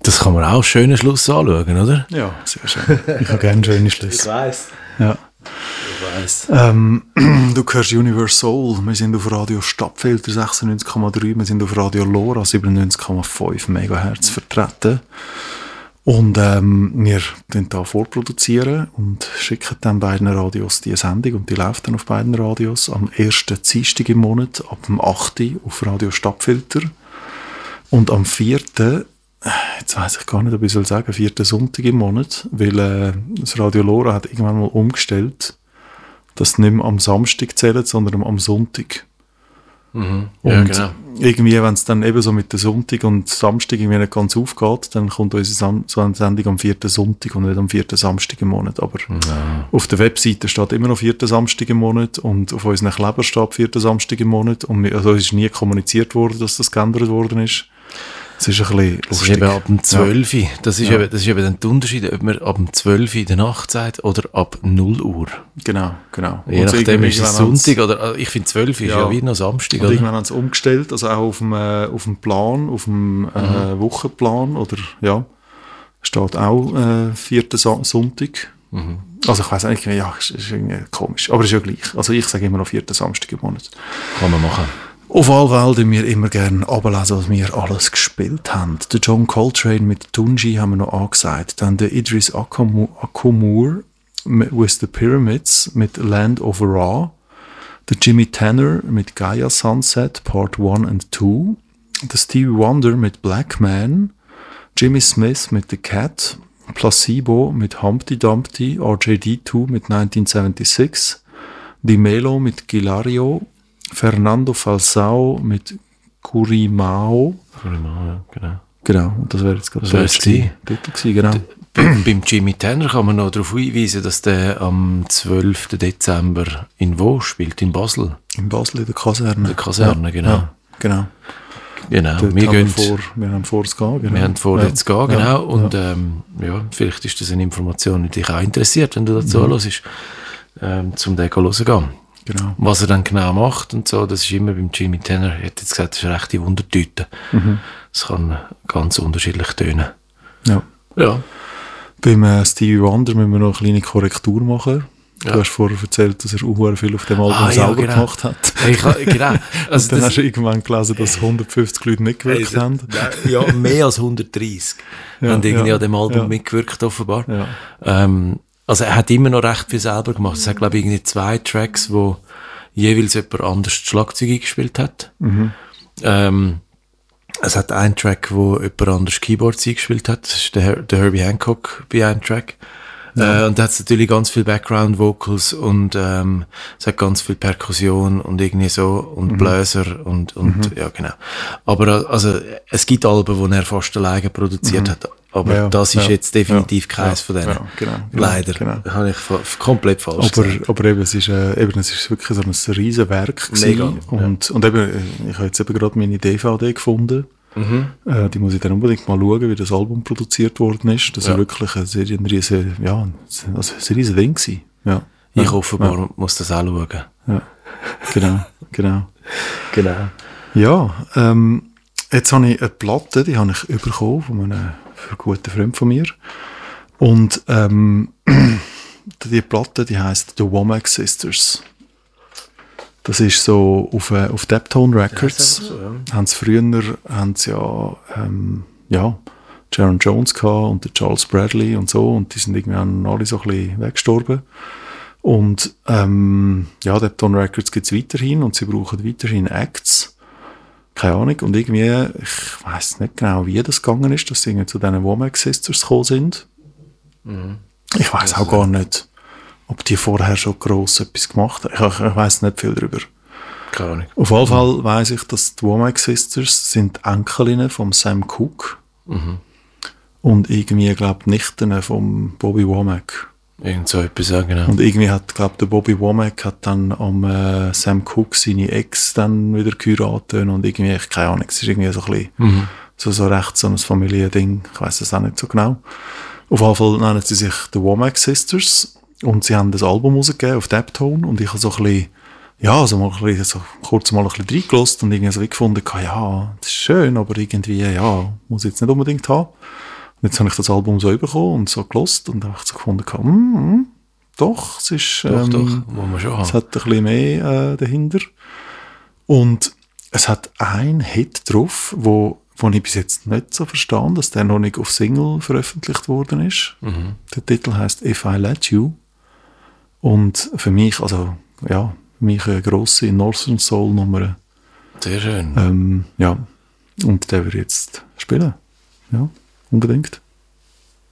Das kann man auch schönen Schluss anschauen, oder? Ja, sehr schön. Ich habe gerne schöne Schlüsse. Ich weiss. Ja. Ich weiss. Du hörst Universe Soul. Wir sind auf Radio Stadtfilter 96,3. Wir sind auf Radio Lora 97,5 MHz vertreten. Und wir hier vorproduzieren und schicken dann beiden Radios die Sendung. Und die läuft dann auf beiden Radios am 1. Dienstag im Monat ab dem 8. auf Radio Stadtfilter. Und am 4. Jetzt weiss ich gar nicht, ob ich soll sagen, 4. Sonntag im Monat, weil das Radio Lora hat irgendwann mal umgestellt, dass es nicht mehr am Samstag zählt, sondern am Sonntag. Mhm. Und Ja, genau. irgendwie, wenn es dann eben so mit dem Sonntag und Samstag irgendwie nicht ganz aufgeht, dann kommt unsere Sendung am 4. Sonntag und nicht am 4. Samstag im Monat. Aber auf der Webseite steht immer noch 4. Samstag im Monat und auf unseren Kleber steht 4. Samstag im Monat. Und also es ist nie kommuniziert worden, dass das geändert worden ist. Es ist ein bisschen Das ist lustig. eben ab dem 12. Ja. Das ist Ja. eben dann der Unterschied, ob man ab dem 12 in der Nacht sagt oder ab 0 Uhr. Genau. Je Und nachdem ist es irgendwann Sonntag oder ich finde 12 ist ja wie noch Samstag. Und Oder? irgendwann haben sie umgestellt, also auch auf dem Plan, auf dem Wochenplan oder ja, steht auch 4. Sonntag. Mhm. Also ich weiss nicht, ja, ist irgendwie komisch, aber ist ja gleich. Also ich sage immer noch 4. Samstag im Monat. Kann man machen. Auf alle Fälle tun wir immer gerne ablesen, was wir alles gespielt haben. Der John Coltrane mit Tunji haben wir noch angesagt. Dann der Idris Akomur with the Pyramids mit Land of Ra. Der Jimmy Tanner mit Gaia Sunset Part 1 and 2. Der Stevie Wonder mit Black Man. Jimmy Smith mit The Cat. Placebo mit Humpty Dumpty. RJD2 mit 1976. Di Melo mit Gilario. Fernando Falsao mit Curimao. Ja, genau. Genau, und das wäre jetzt gerade Das wär's gewesen. Titel gewesen, genau. Beim Jimmy Tanner kann man noch darauf hinweisen, dass der am 12. Dezember in wo spielt? In Basel. In Basel, in der Kaserne. In der Kaserne, genau. Ja, genau. Genau. Dort Wir haben vor, zu gehen. Genau. Wir haben vor, jetzt zu gehen, genau. Ja. Und ja, vielleicht ist das eine Information, die dich auch interessiert, wenn du dazu hörst, zum den hören gehen. Genau. Was er dann genau macht und so, das ist immer beim Jimmy Tanner, ich hätte jetzt gesagt, das ist eine rechte Wundertüte. Das kann ganz unterschiedlich tönen. Ja. Ja. Beim Stevie Wonder müssen wir noch eine kleine Korrektur machen. Du Ja. hast vorher erzählt, dass er auch viel auf dem Album selber gemacht hat. Genau. Also Und dann hast du irgendwann gelesen, dass 150 Leute mitgewirkt haben. Ja, mehr als 130 haben irgendwie an dem Album mitgewirkt, offenbar. Ja. Also er hat immer noch recht viel selber gemacht. Es hat, glaube ich, irgendwie 2 Tracks, wo jeweils jemand anders das Schlagzeug eingespielt hat. Es hat einen Track, wo jemand anders Keyboards eingespielt hat. Das ist der Herbie Hancock bei einem Track. Und da hat es natürlich ganz viel Background-Vocals und es hat ganz viel Perkussion und irgendwie so und Bläser und ja, genau. Aber also es gibt Alben, die er fast alleine produziert hat. Aber das ist jetzt definitiv keins von denen. Genau. Leider. Genau. Habe ich komplett falsch gesagt. Aber eben, es ist wirklich so ein riesen Werk gewesen. Mega, Und eben, ich habe jetzt eben gerade meine DVD gefunden. Die muss ich dann unbedingt mal schauen, wie das Album produziert worden ist. Das war wirklich ein riesen Ding gewesen. Ja. Ich offenbar muss das auch schauen. Ja. Genau. Ja, jetzt habe ich eine Platte, die habe ich bekommen von einem guten Freund von mir. Und die Platte, die heisst The Womack Sisters. Das ist so auf Deptone Records. So, ja. Haben sie früher Sharon Jones gehabt und der Charles Bradley und so. Und die sind irgendwie alle so ein bisschen weggestorben. Und Deptone Records gibt es weiterhin und sie brauchen weiterhin Acts. Keine Ahnung. Und irgendwie, ich weiss nicht genau, wie das gegangen ist, dass sie irgendwie zu diesen Womack Sisters gekommen sind. Ich weiss auch gar nicht, ob die vorher schon gross etwas gemacht haben. Ich weiss nicht viel darüber. Keine Ahnung. Auf jeden Fall weiss ich, dass die Womack Sisters sind Enkelinnen von Sam Cooke. Und irgendwie, glaube ich, Nichten von Bobby Womack. Irgend so etwas, ja, genau. Und irgendwie hat, glaube der Bobby Womack hat dann am Sam Cooke seine Ex dann wieder geheiratet und irgendwie, keine Ahnung, es ist irgendwie so ein bisschen so recht so ein Familiending. Ich weiss es auch nicht so genau. Auf jeden Fall nennen sie sich The Womack Sisters und sie haben das Album rausgegeben auf Deptone und ich habe so ein bisschen, kurz mal ein bisschen reingelassen und irgendwie so wie gefunden, ja, das ist schön, aber irgendwie, muss ich jetzt nicht unbedingt haben. Jetzt habe ich das Album so bekommen und so gelost und habe so gefunden, doch, es ist, Doch, muss man schon haben. es hat ein bisschen mehr dahinter. Und es hat einen Hit drauf, wo ich bis jetzt nicht so verstehe, dass der noch nicht auf Single veröffentlicht worden ist. Mhm. Der Titel heißt If I Let You. Und für mich, also, ja, für mich eine grosse Northern Soul Nummer. Sehr schön. Ja, und der wird jetzt spielen. Ja, unbedingt.